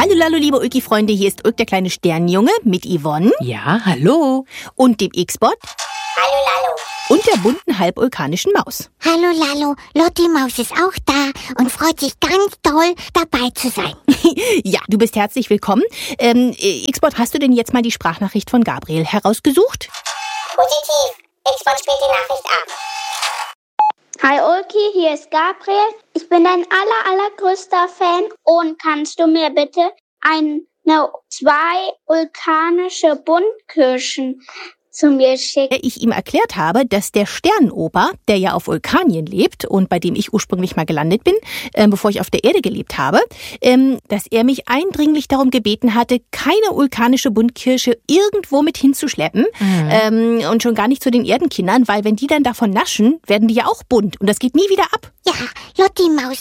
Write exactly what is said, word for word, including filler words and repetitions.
Hallo, hallo, liebe Ulki-Freunde, hier ist Ulk, der kleine Sternenjunge, mit Yvonne. Ja, hallo. Und dem X-Bot. Hallo, Lalo. Und der bunten halbvulkanischen Maus. Hallo, Lalo. Lotti Maus ist auch da und freut sich ganz toll, dabei zu sein. Ja, du bist herzlich willkommen. Ähm, X-Bot, hast du denn jetzt mal die Sprachnachricht von Gabriel herausgesucht? Positiv. X-Bot spielt die Nachricht ab. Hi Ulki, hier ist Gabriel. Ich bin dein aller, allergrößter Fan. Und kannst du mir bitte eine zwei vulkanische Buntkirschen zu mir schicken? Ich ihm erklärt habe, dass der Sternenoper, der ja auf Vulkanien lebt und bei dem ich ursprünglich mal gelandet bin, äh, bevor ich auf der Erde gelebt habe, ähm, dass er mich eindringlich darum gebeten hatte, keine vulkanische Buntkirsche irgendwo mit hinzuschleppen mhm. ähm, und schon gar nicht zu den Erdenkindern, weil wenn die dann davon naschen, werden die ja auch bunt und das geht nie wieder ab. Ja, Lotti Maus,